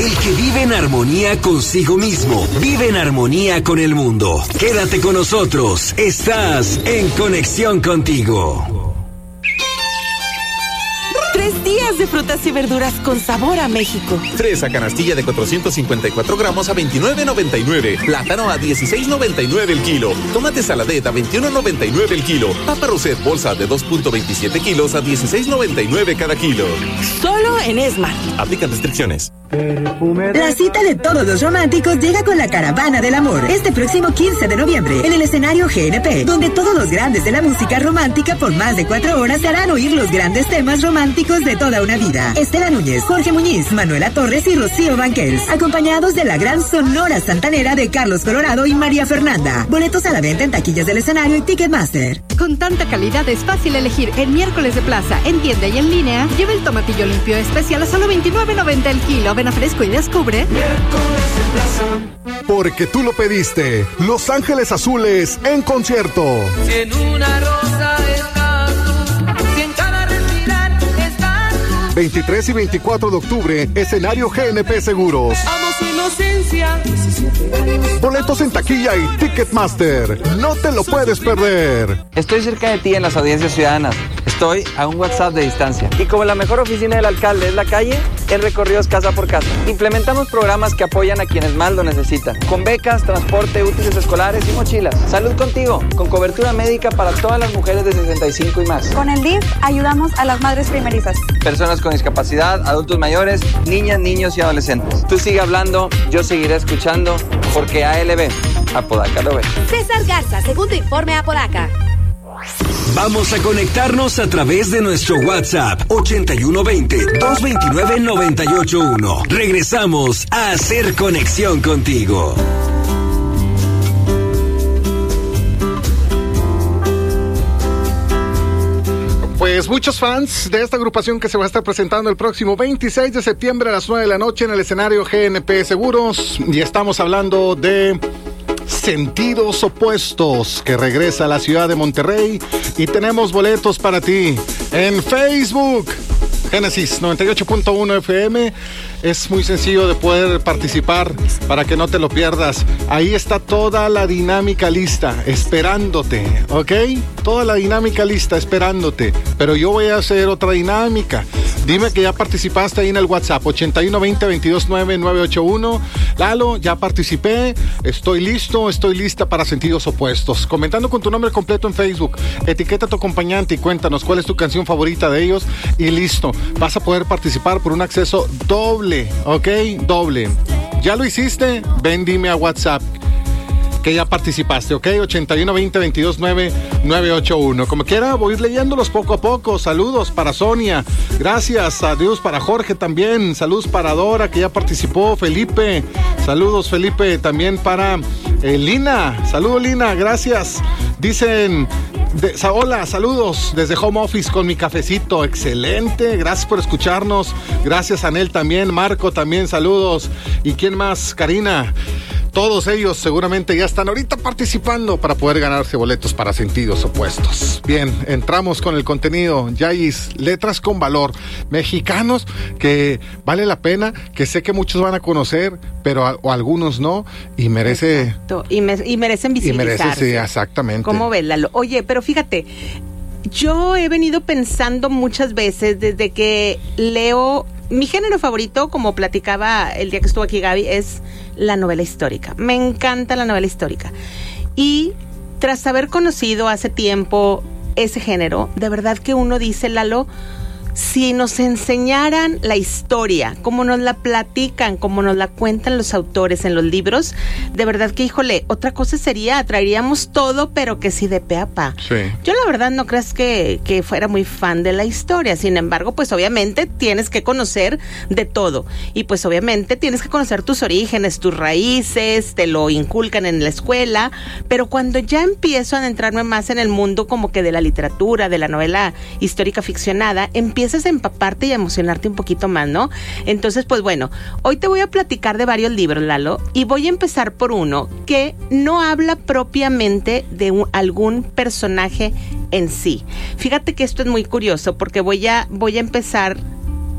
El que vive en armonía consigo mismo, vive en armonía con el mundo. Quédate con nosotros. Estás en Conexión Contigo. 3 días de frutas y verduras con sabor a México. Fresa canastilla de 454 gramos a $29.99. Plátano a $16.99 el kilo. Tomate saladet a $21.99 el kilo. Papa Roset bolsa de 2.27 kilos a $16.99 cada kilo. Solo en Esmart. Aplican restricciones. La cita de todos los románticos llega con la Caravana del Amor este próximo 15 de noviembre en el escenario GNP, donde todos los grandes de la música romántica por más de 4 horas se harán oír los grandes temas románticos de toda una vida. Estela Núñez, Jorge Muñiz, Manuela Torres y Rocío Banquels, acompañados de la gran Sonora Santanera de Carlos Colorado y María Fernanda. Boletos a la venta en taquillas del escenario y Ticketmaster. Con tanta calidad es fácil elegir. En Miércoles de Plaza, en tienda y en línea, lleva el tomatillo limpio especial a solo $29.90 el kilo. Ven a Fresco y descubre Miércoles de Plaza. Porque tú lo pediste. Los Ángeles Azules en concierto. Si en una rosa estás tú, si en cada respirar estás tú. 23 y 24 de octubre, escenario GNP Seguros. Amo su inocencia. Boletos en taquilla y Ticketmaster. No te lo puedes perder. Estoy cerca de ti en las audiencias ciudadanas. Estoy a un WhatsApp de distancia. Y como la mejor oficina del alcalde es la calle, en recorridos casa por casa. Implementamos programas que apoyan a quienes más lo necesitan. Con becas, transporte, útiles escolares y mochilas. Salud contigo, con cobertura médica para todas las mujeres de 65 y más. Con el DIF ayudamos a las madres primerizas. Personas con discapacidad, adultos mayores, niñas, niños y adolescentes. Tú sigue hablando, yo seguiré escuchando, porque ALB, Apodaca lo ve. César Garza, segundo informe Apodaca. Vamos a conectarnos a través de nuestro WhatsApp 8120-229-981. Regresamos a hacer conexión contigo. Pues muchos fans de esta agrupación que se va a estar presentando el próximo 26 de septiembre a las 9 de la noche en el escenario GNP Seguros. Y estamos hablando de Sentidos Opuestos, que regresa a la ciudad de Monterrey, y tenemos boletos para ti en Facebook. Génesis 98.1 FM. Es muy sencillo de poder participar para que no te lo pierdas. Ahí está toda la dinámica lista, esperándote, ¿ok? Toda la dinámica lista, esperándote. Pero yo voy a hacer otra dinámica. Dime que ya participaste ahí en el WhatsApp 8120-229-981. Lalo, ya participé, estoy listo, estoy lista para Sentidos Opuestos. Comentando con tu nombre completo en Facebook, etiqueta a tu acompañante y cuéntanos cuál es tu canción favorita de ellos y listo. Vas a poder participar por un acceso doble, ¿ok? Doble. ¿Ya lo hiciste? Ven, dime a WhatsApp que ya participaste, ¿ok? 8120-229-981. Como quiera, voy a ir leyéndolos poco a poco. Saludos para Sonia. Gracias a Dios, para Jorge también. Saludos para Dora, que ya participó. Felipe. Saludos, Felipe. También para Lina. Saludos, Lina. Gracias. Dicen... hola, saludos desde home office con mi cafecito, excelente, gracias por escucharnos, gracias a Anel también, Marco también, saludos, y quién más, Karina, todos ellos seguramente ya están ahorita participando para poder ganarse boletos para Sentidos Opuestos. Bien, entramos con el contenido, Yais, letras con valor, mexicanos que vale la pena, que sé que muchos van a conocer, pero o algunos no, y merece... Exacto. Y merecen visibilizarse. Sí, exactamente. ¿Cómo ves, Lalo? Oye, pero fíjate, yo he venido pensando muchas veces desde que leo, mi género favorito, como platicaba el día que estuvo aquí Gaby, es la novela histórica. Me encanta la novela histórica. Y tras haber conocido hace tiempo ese género, de verdad que uno dice, Lalo, si nos enseñaran la historia, como nos la platican, como nos la cuentan los autores en los libros, de verdad que, híjole, otra cosa sería, traeríamos todo, pero que sí de pe a pa. Sí. Yo la verdad no creas que fuera muy fan de la historia, sin embargo, pues obviamente tienes que conocer de todo, y pues obviamente tienes que conocer tus orígenes, tus raíces, te lo inculcan en la escuela, pero cuando ya empiezo a adentrarme más en el mundo como que de la literatura, de la novela histórica ficcionada, empiezas a empaparte y a emocionarte un poquito más, ¿no? Entonces, pues bueno, hoy te voy a platicar de varios libros, Lalo, y voy a empezar por uno que no habla propiamente de algún personaje en sí. Fíjate que esto es muy curioso porque voy a empezar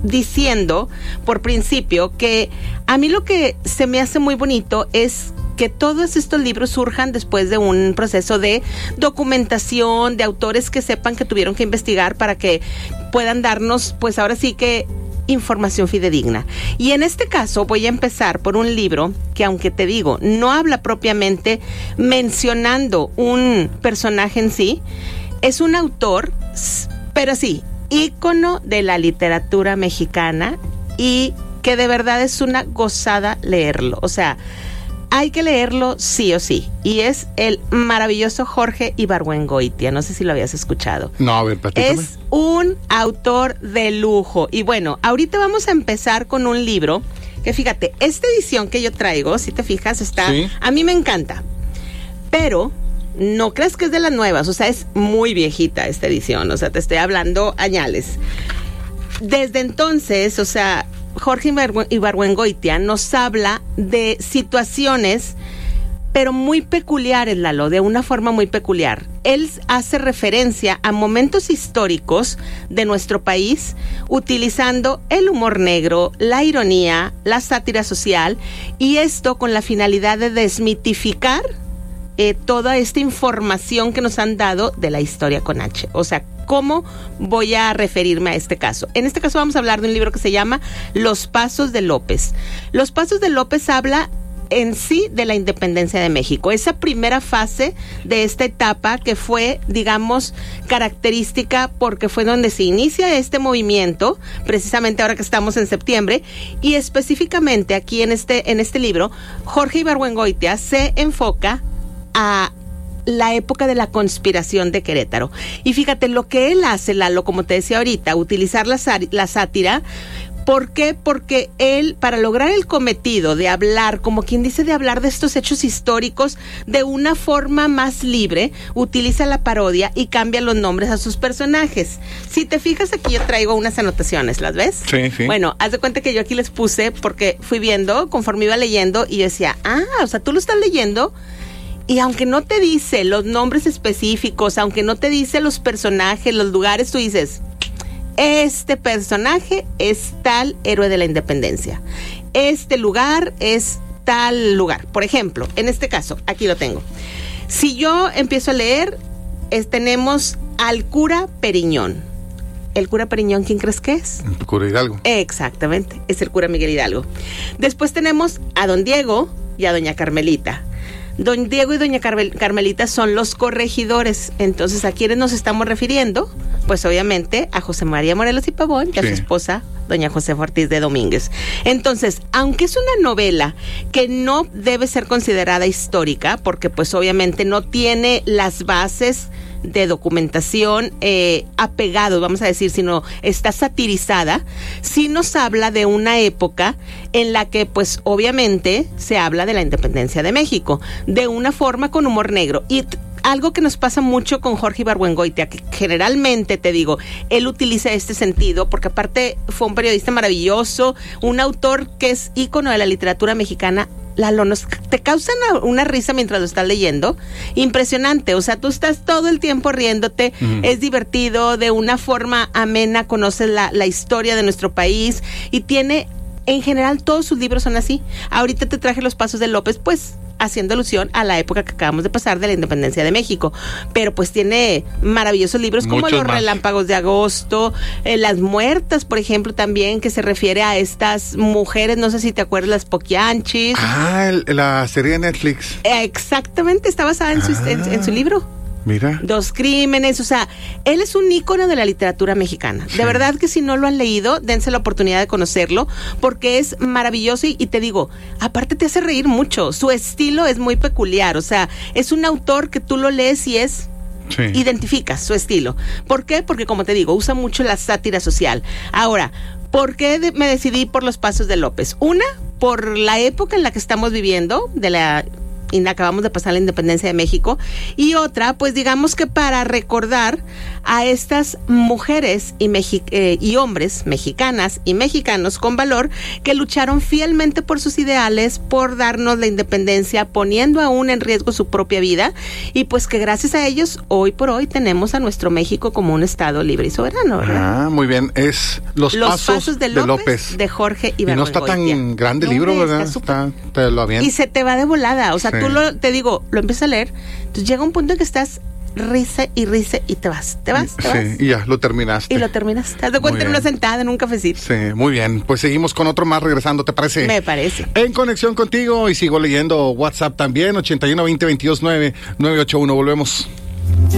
diciendo por principio que a mí lo que se me hace muy bonito es que todos estos libros surjan después de un proceso de documentación, de autores que sepan que tuvieron que investigar para que puedan darnos, pues ahora sí que, información fidedigna. Y en este caso voy a empezar por un libro que, aunque te digo, no habla propiamente mencionando un personaje en sí, es un autor, pero sí, ícono de la literatura mexicana y que de verdad es una gozada leerlo. O sea, hay que leerlo sí o sí. Y es el maravilloso Jorge Ibargüengoitia. No sé si lo habías escuchado. No, a ver, platícame. Es un autor de lujo. Y bueno, ahorita vamos a empezar con un libro que, fíjate, esta edición que yo traigo, si te fijas, está... ¿Sí? A mí me encanta. Pero no creas que es de las nuevas. O sea, es muy viejita esta edición. O sea, te estoy hablando añales. Desde entonces, o sea, Jorge Ibargüengoitia nos habla de situaciones, pero muy peculiares, Lalo, de una forma muy peculiar. Él hace referencia a momentos históricos de nuestro país, utilizando el humor negro, la ironía, la sátira social, y esto con la finalidad de desmitificar toda esta información que nos han dado de la historia con H. O sea, ¿cómo voy a referirme a este caso? En este caso vamos a hablar de un libro que se llama Los Pasos de López. Los Pasos de López habla en sí de la independencia de México, esa primera fase de esta etapa que fue, digamos, característica porque fue donde se inicia este movimiento, precisamente ahora que estamos en septiembre, y específicamente aquí en este libro, Jorge Ibargüengoitia se enfoca a la época de la conspiración de Querétaro. Y fíjate, lo que él hace, Lalo, como te decía ahorita, utilizar la sátira. ¿Por qué? Porque él, para lograr el cometido de hablar, como quien dice, de hablar de estos hechos históricos de una forma más libre, utiliza la parodia y cambia los nombres a sus personajes. Si te fijas, aquí yo traigo unas anotaciones, ¿las ves? Sí, sí. Bueno, haz de cuenta que yo aquí les puse, porque fui viendo, conforme iba leyendo, y yo decía, o sea, tú lo estás leyendo, y aunque no te dice los nombres específicos, aunque no te dice los personajes, los lugares, tú dices, este personaje es tal héroe de la independencia. Este lugar es tal lugar. Por ejemplo, en este caso, aquí lo tengo. Si yo empiezo a leer, tenemos al cura Periñón. ¿El cura Periñón quién crees que es? El cura Hidalgo. Exactamente, es el cura Miguel Hidalgo. Después tenemos a don Diego y a doña Carmelita. Don Diego y doña Carmelita son los corregidores. Entonces, ¿a quiénes nos estamos refiriendo? Pues obviamente a José María Morelos y Pavón y a su esposa, doña Josefa Ortiz de Domínguez. Entonces, aunque es una novela que no debe ser considerada histórica, porque pues obviamente no tiene las bases de documentación apegados, vamos a decir, sino está satirizada, sí nos habla de una época en la que pues obviamente se habla de la independencia de México, de una forma con humor negro. Y algo que nos pasa mucho con Jorge Ibargüengoitia, que generalmente, te digo, él utiliza este sentido, porque aparte fue un periodista maravilloso, un autor que es ícono de la literatura mexicana. Lalo, te causa una risa mientras lo estás leyendo, impresionante. O sea, tú estás todo el tiempo riéndote, es divertido, de una forma amena, conoces la historia de nuestro país, y tiene, en general, todos sus libros son así. Ahorita te traje Los Pasos de López, pues haciendo alusión a la época que acabamos de pasar de la independencia de México, pero pues tiene maravillosos libros como Los Relámpagos de Agosto, Las Muertas, por ejemplo, también, que se refiere a estas mujeres, no sé si te acuerdas, las Poquianchis. La serie de Netflix. Exactamente, está basada en su libro. Mira. 2 crímenes, o sea, él es un ícono de la literatura mexicana. Sí. De verdad que si no lo han leído, dense la oportunidad de conocerlo, porque es maravilloso y te digo, aparte te hace reír mucho. Su estilo es muy peculiar, o sea, es un autor que tú lo lees y identificas su estilo. ¿Por qué? Porque, como te digo, usa mucho la sátira social. Ahora, ¿por qué me decidí por Los Pasos de López? Una, por la época en la que estamos viviendo, de la acabamos de pasar la independencia de México, y otra, pues digamos que para recordar a estas mujeres y hombres mexicanas y mexicanos con valor que lucharon fielmente por sus ideales, por darnos la independencia, poniendo aún en riesgo su propia vida, y pues que gracias a ellos hoy por hoy tenemos a nuestro México como un estado libre y soberano, ¿verdad? Muy bien, es Los Pasos de López, de Jorge y no está tan grande el libro, ¿verdad? Está te lo avienta. Y se te va de volada, o sea, tú lo empiezas a leer, entonces llega un punto en que estás risa y te vas. Sí, y ya, lo terminaste. Te das cuenta en una sentada, en un cafecito. Sí, muy bien. Pues seguimos con otro más regresando, ¿te parece? Me parece. En conexión contigo, y sigo leyendo WhatsApp también, 81 20 22 9 981. Volvemos.